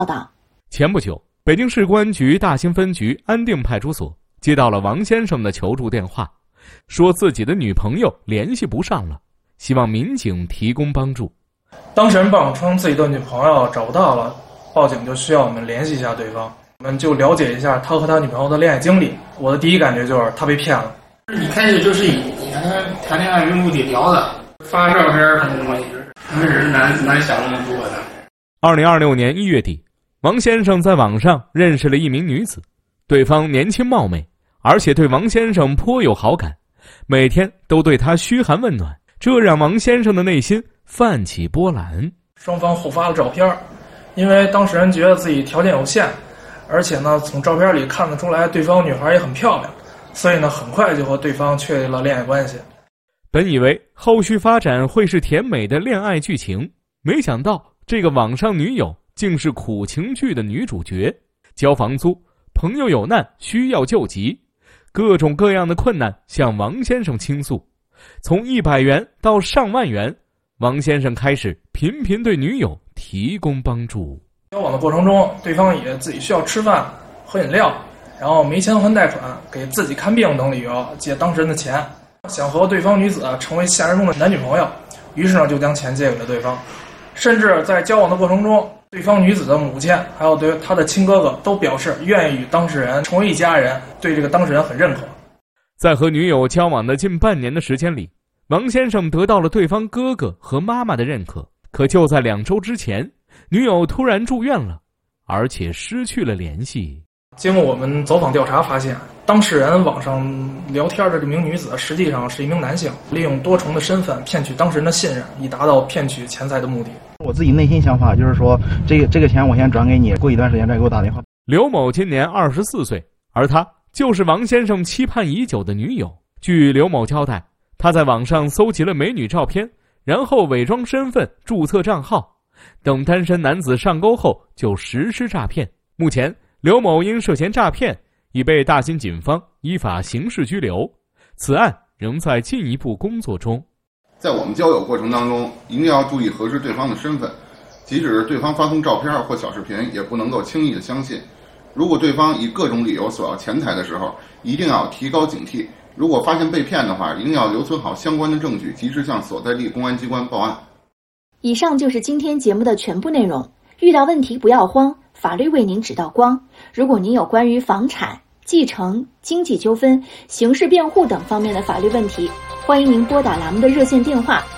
报道。 前不久，北京市公安局大兴分局安定派出所接到了王先生的求助电话，说自己的女朋友联系不上了，希望民警提供帮助。 当事人报警称自己的女朋友找不到了，报警就需要我们联系一下对方，我们就了解一下他和他女朋友的恋爱经历。我的第一感觉就是他被骗了。 一开始就是以他谈恋爱为目的聊的，发照片什么东西，那人难想那么多的。 2026年1月底，王先生在网上认识了一名女子，对方年轻貌美，而且对王先生颇有好感，每天都对他嘘寒问暖，这让王先生的内心泛起波澜。 双方互发了照片，因为当事人觉得自己条件有限，而且呢，从照片里看得出来对方女孩也很漂亮，所以呢，很快就和对方确立了恋爱关系。 本以为后续发展会是甜美的恋爱剧情，没想到这个网上女友竟是苦情剧的女主角。交房租，朋友有难需要救急，各种各样的困难向王先生倾诉，从100元到上万元，王先生开始频频对女友提供帮助。 交往的过程中，对方也自己需要吃饭喝饮料，然后没钱还贷款，给自己看病等理由借当事人的钱，想和对方女子成为现实中的男女朋友，于是呢就将钱借给了对方。甚至在交往的过程中，对方女子的母亲还有对他的亲哥哥都表示愿意与当事人成为一家人，对这个当事人很认可。 在和女友交往的近半年的时间里，王先生得到了对方哥哥和妈妈的认可。可就在2周之前，女友突然住院了，而且失去了联系。 经过我们走访调查发现，当事人网上聊天的这名女子实际上是一名男性，利用多重的身份骗取当事人的信任，以达到骗取钱财的目的。 我自己内心想法就是说，这个钱我先转给你，过一段时间再给我打电话。 刘某今年24岁，而他就是王先生期盼已久的女友。据刘某交代，他在网上搜集了美女照片，然后伪装身份注册账号，等单身男子上钩后就实施诈骗。目前刘某因涉嫌诈骗已被大兴警方依法刑事拘留，此案仍在进一步工作中。 在我们交友过程当中，一定要注意核实对方的身份，即使对方发送照片或小视频，也不能够轻易的相信。如果对方以各种理由索要钱财的时候，一定要提高警惕。如果发现被骗的话，一定要留存好相关的证据，及时向所在地公安机关报案。 以上就是今天节目的全部内容。遇到问题不要慌，法律为您指道光。如果您有关于房产、继承、经济纠纷、刑事辩护等方面的法律问题，欢迎您拨打栏目的热线电话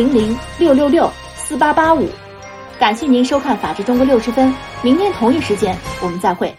400-666-4885。感谢您收看《法治中国60分》，明天同一时间我们再会。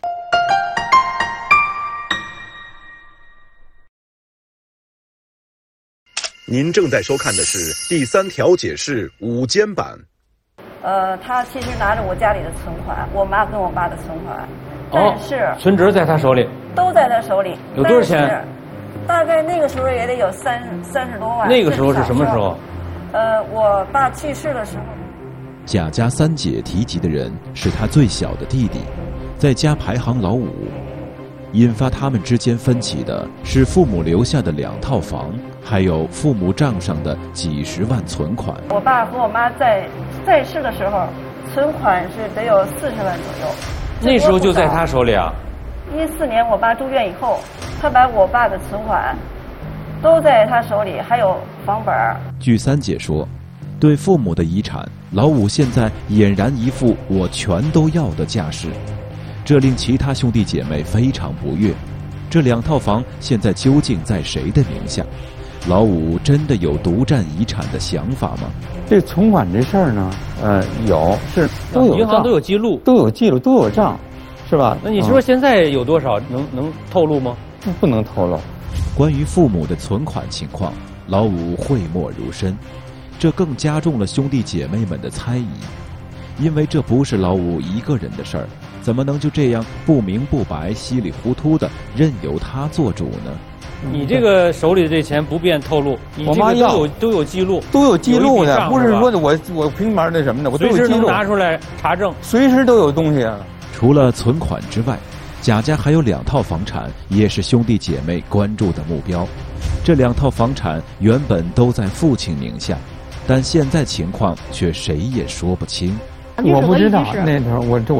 您正在收看的是第3条解释午间版。 他其实拿着我家里的存款，我妈跟我爸的存款，但是存折在他手里， 都在他手里。 有多少钱？ 大概那个时候也得有30多万。 那个时候是什么时候？ 我爸去世的时候。 贾家3姐提及的人是他最小的弟弟，在家排行老5。引发他们之间分歧的是父母留下的2套房，还有父母账上的几十万存款。 我爸和我妈在世的时候，存款是得有40万左右。 那时候就在他手里啊 ？14年我爸住院以后，他把我爸的存款都在他手里，还有房本。 据3姐说，对父母的遗产，老5现在俨然一副我全都要的架势。这令其他兄弟姐妹非常不悦，这2套房现在究竟在谁的名下？老5真的有独占遗产的想法吗？ 这存款这事儿呢，有是都有， 银行都有记录， 都有账，是吧？ 那你说现在有多少？能透露吗？ 不能透露。 关于父母的存款情况，老5讳莫如深，这更加重了兄弟姐妹们的猜疑，因为这不是老5一个人的事儿。怎么能就这样不明不白、稀里糊涂的任由他做主呢？ 你这个手里的这钱不便透露， 我妈都有记录， 都有记录的，不是说我平白那什么的，我都有记录， 随时能拿出来查证， 随时都有东西啊。 除了存款之外，贾家还有2套房产，也是兄弟姐妹关注的目标。这2套房产原本都在父亲名下，但现在情况却谁也说不清。 我不知道那时候我